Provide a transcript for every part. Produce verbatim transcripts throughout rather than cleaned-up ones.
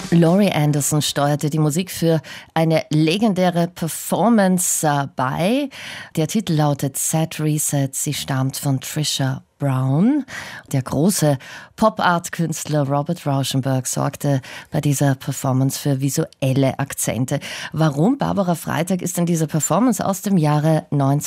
Laurie Anderson steuerte die Musik für eine legendäre Performance äh, bei. Der Titel lautet Sad Reset. Sie stammt von Trisha Brown. Der große Pop-Art-Künstler Robert Rauschenberg sorgte bei dieser Performance für visuelle Akzente. Warum? Barbara Freitag ist in dieser Performance aus dem Jahre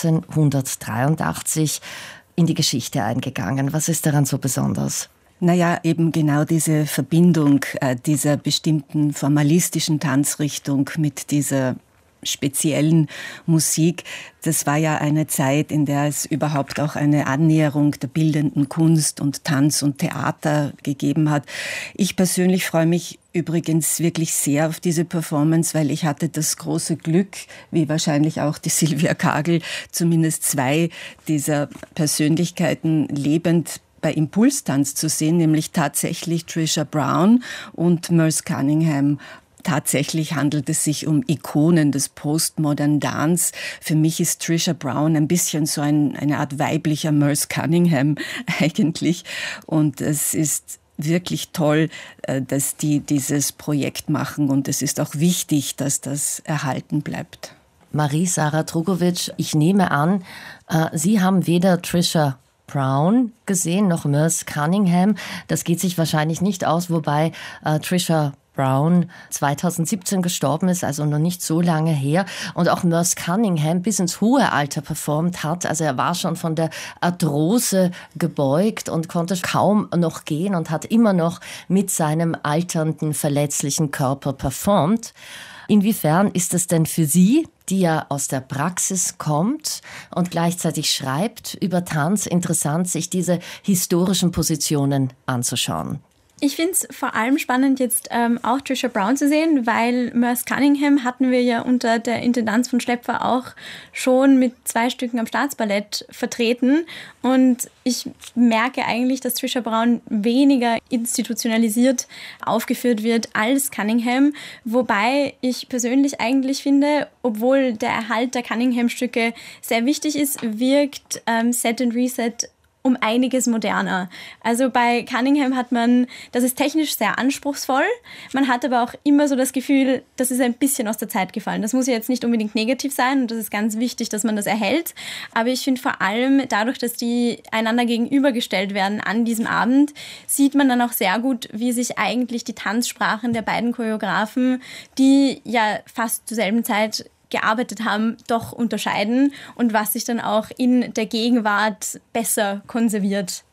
neunzehnhundertdreiundachtzig in die Geschichte eingegangen. Was ist daran so besonders? Naja, eben genau diese Verbindung äh, dieser bestimmten formalistischen Tanzrichtung mit dieser speziellen Musik. Das war ja eine Zeit, in der es überhaupt auch eine Annäherung der bildenden Kunst und Tanz und Theater gegeben hat. Ich persönlich freue mich übrigens wirklich sehr auf diese Performance, weil ich hatte das große Glück, wie wahrscheinlich auch die Silvia Kagel, zumindest zwei dieser Persönlichkeiten lebend bei Impulstanz zu sehen, nämlich tatsächlich Trisha Brown und Merce Cunningham. Tatsächlich handelt es sich um Ikonen des Postmodern Dance. Für mich ist Trisha Brown ein bisschen so ein, eine Art weiblicher Merce Cunningham eigentlich. Und es ist wirklich toll, dass die dieses Projekt machen. Und es ist auch wichtig, dass das erhalten bleibt. Marie-Sara Drugovic, ich nehme an, Sie haben weder Trisha Brown gesehen, noch Merce Cunningham. Das geht sich wahrscheinlich nicht aus, wobei äh, Trisha Brown zweitausendsiebzehn gestorben ist, also noch nicht so lange her. Und auch Merce Cunningham bis ins hohe Alter performt hat. Also er war schon von der Arthrose gebeugt und konnte kaum noch gehen und hat immer noch mit seinem alternden, verletzlichen Körper performt. Inwiefern ist es denn für Sie, die ja aus der Praxis kommt und gleichzeitig schreibt über Tanz, interessant, sich diese historischen Positionen anzuschauen? Ich finde es vor allem spannend, jetzt ähm, auch Trisha Brown zu sehen, weil Merce Cunningham hatten wir ja unter der Intendanz von Schlepfer auch schon mit zwei Stücken am Staatsballett vertreten. Und ich merke eigentlich, dass Trisha Brown weniger institutionalisiert aufgeführt wird als Cunningham. Wobei ich persönlich eigentlich finde, obwohl der Erhalt der Cunningham-Stücke sehr wichtig ist, wirkt ähm, Set and Reset um einiges moderner. Also bei Cunningham hat man, das ist technisch sehr anspruchsvoll, man hat aber auch immer so das Gefühl, das ist ein bisschen aus der Zeit gefallen. Das muss ja jetzt nicht unbedingt negativ sein und das ist ganz wichtig, dass man das erhält. Aber ich finde vor allem dadurch, dass die einander gegenübergestellt werden an diesem Abend, sieht man dann auch sehr gut, wie sich eigentlich die Tanzsprachen der beiden Choreografen, die ja fast zur selben Zeit gearbeitet haben, doch unterscheiden und was sich dann auch in der Gegenwart besser konserviert.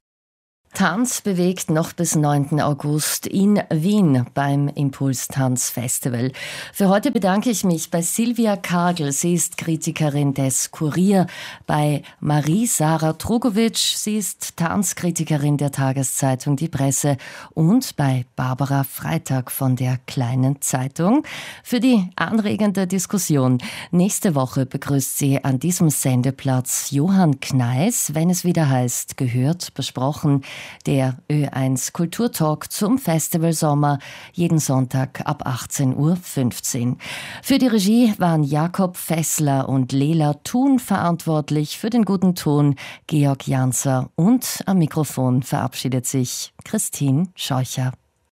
Tanz bewegt noch bis neunten August in Wien beim Impuls-Tanz-Festival. Für heute bedanke ich mich bei Silvia Kagel, sie ist Kritikerin des Kurier, bei Marie-Sara Drugovic, sie ist Tanzkritikerin der Tageszeitung Die Presse und bei Barbara Freitag von der Kleinen Zeitung für die anregende Diskussion. Nächste Woche begrüßt sie an diesem Sendeplatz Johann Kneis, wenn es wieder heißt, gehört, besprochen, der Ö eins Kulturtalk zum Festivalsommer, jeden Sonntag ab achtzehn Uhr fünfzehn. Für die Regie waren Jakob Fessler und Lela Thun verantwortlich, für den guten Ton Georg Janzer und am Mikrofon verabschiedet sich Christine Scheucher.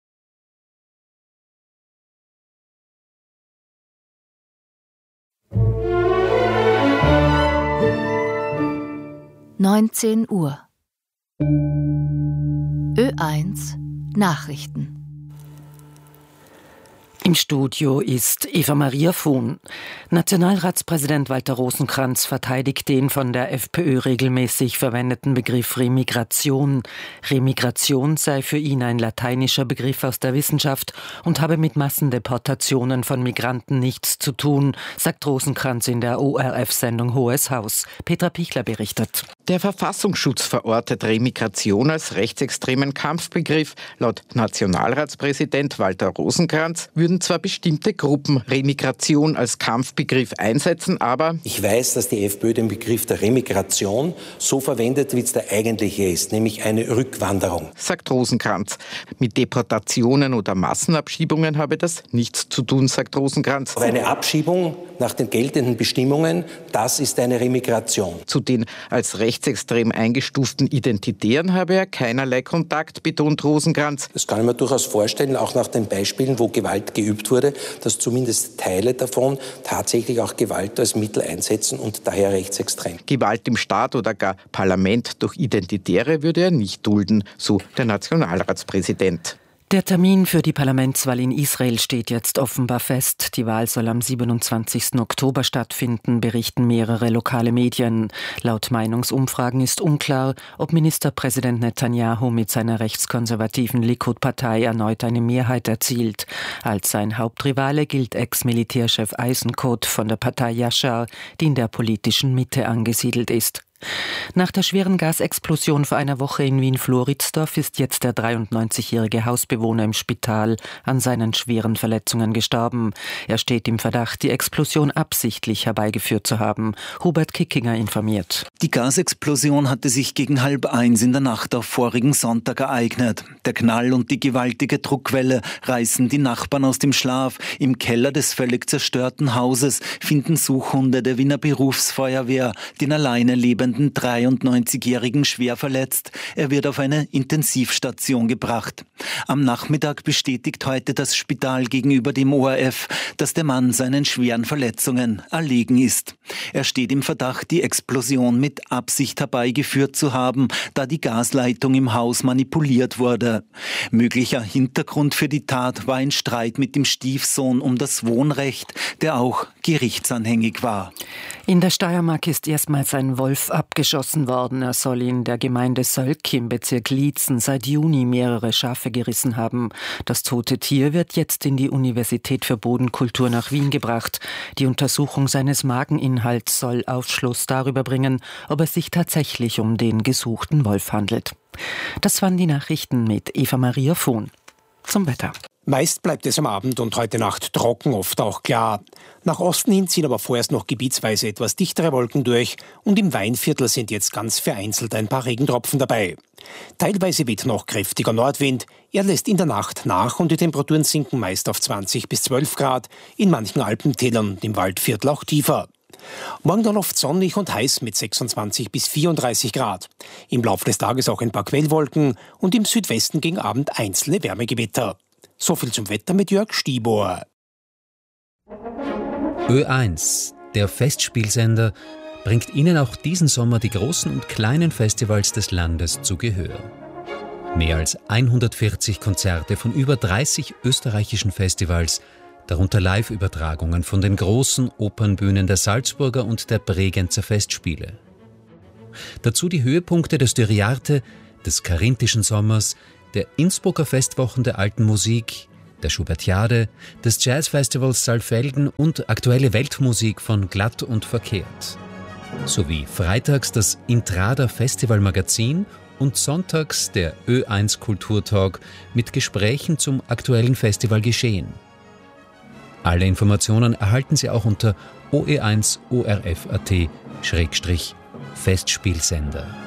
neunzehn Uhr. Ö eins Nachrichten. Im Studio ist Eva-Maria Fuhn. Nationalratspräsident Walter Rosenkranz verteidigt den von der FPÖ regelmäßig verwendeten Begriff Remigration. Remigration sei für ihn ein lateinischer Begriff aus der Wissenschaft und habe mit Massendeportationen von Migranten nichts zu tun, sagt Rosenkranz in der O R F-Sendung Hohes Haus. Petra Pichler berichtet. Der Verfassungsschutz verortet Remigration als rechtsextremen Kampfbegriff. Laut Nationalratspräsident Walter Rosenkranz würden zwar bestimmte Gruppen Remigration als Kampfbegriff einsetzen, aber ich weiß, dass die FPÖ den Begriff der Remigration so verwendet, wie es der eigentliche ist, nämlich eine Rückwanderung, sagt Rosenkranz. Mit Deportationen oder Massenabschiebungen habe das nichts zu tun, sagt Rosenkranz. Aber eine Abschiebung nach den geltenden Bestimmungen, das ist eine Remigration. Zu den als rechtsextrem eingestuften Identitären habe er keinerlei Kontakt, betont Rosenkranz. Das kann ich mir durchaus vorstellen, auch nach den Beispielen, wo Gewalt geübt wurde, dass zumindest Teile davon tatsächlich auch Gewalt als Mittel einsetzen und daher rechtsextrem. Gewalt im Staat oder gar Parlament durch Identitäre würde er nicht dulden, so der Nationalratspräsident. Der Termin für die Parlamentswahl in Israel steht jetzt offenbar fest. Die Wahl soll am siebenundzwanzigsten Oktober stattfinden, berichten mehrere lokale Medien. Laut Meinungsumfragen ist unklar, ob Ministerpräsident Netanyahu mit seiner rechtskonservativen Likud-Partei erneut eine Mehrheit erzielt. Als sein Hauptrivale gilt Ex-Militärchef Eisenkot von der Partei Yashar, die in der politischen Mitte angesiedelt ist. Nach der schweren Gasexplosion vor einer Woche in Wien-Floridsdorf ist jetzt der dreiundneunzigjährige Hausbewohner im Spital an seinen schweren Verletzungen gestorben. Er steht im Verdacht, die Explosion absichtlich herbeigeführt zu haben. Hubert Kickinger informiert. Die Gasexplosion hatte sich gegen halb eins in der Nacht auf vorigen Sonntag ereignet. Der Knall und die gewaltige Druckwelle reißen die Nachbarn aus dem Schlaf. Im Keller des völlig zerstörten Hauses finden Suchhunde der Wiener Berufsfeuerwehr den alleine lebenden dreiundneunzigjährigen schwer verletzt. Er wird auf eine Intensivstation gebracht. Am Nachmittag bestätigt heute das Spital gegenüber dem O R F, dass der Mann seinen schweren Verletzungen erlegen ist. Er steht im Verdacht, die Explosion mit Absicht herbeigeführt zu haben, da die Gasleitung im Haus manipuliert wurde. Möglicher Hintergrund für die Tat war ein Streit mit dem Stiefsohn um das Wohnrecht, der auch gerichtsanhängig war. In der Steiermark ist erstmals ein Wolf abgeschossen worden. Er soll in der Gemeinde Sölk im Bezirk Liezen seit Juni mehrere Schafe gerissen haben. Das tote Tier wird jetzt in die Universität für Bodenkultur nach Wien gebracht. Die Untersuchung seines Mageninhalts soll Aufschluss darüber bringen, ob es sich tatsächlich um den gesuchten Wolf handelt. Das waren die Nachrichten mit Eva Maria Vohn. Zum Wetter. Meist bleibt es am Abend und heute Nacht trocken, oft auch klar. Nach Osten hin ziehen aber vorerst noch gebietsweise etwas dichtere Wolken durch und im Weinviertel sind jetzt ganz vereinzelt ein paar Regentropfen dabei. Teilweise weht noch kräftiger Nordwind, er lässt in der Nacht nach und die Temperaturen sinken meist auf zwanzig bis zwölf Grad, in manchen Alpentälern und im Waldviertel auch tiefer. Morgen dann oft sonnig und heiß mit sechsundzwanzig bis vierunddreißig Grad. Im Laufe des Tages auch ein paar Quellwolken und im Südwesten gegen Abend einzelne Wärmegewitter. So viel zum Wetter mit Jörg Stibor. Ö eins, der Festspielsender, bringt Ihnen auch diesen Sommer die großen und kleinen Festivals des Landes zu Gehör. Mehr als hundertvierzig Konzerte von über dreißig österreichischen Festivals, darunter Live-Übertragungen von den großen Opernbühnen der Salzburger und der Bregenzer Festspiele. Dazu die Höhepunkte des Styriarte, des Karinthischen Sommers, der Innsbrucker Festwochen der alten Musik, der Schubertiade, des Jazzfestivals Saalfelden und aktuelle Weltmusik von Glatt und Verkehrt. Sowie freitags das Intrada Festivalmagazin und sonntags der Ö eins Kulturtalk mit Gesprächen zum aktuellen Festivalgeschehen. Alle Informationen erhalten Sie auch unter o e eins o r f punkt a t Festspielsender.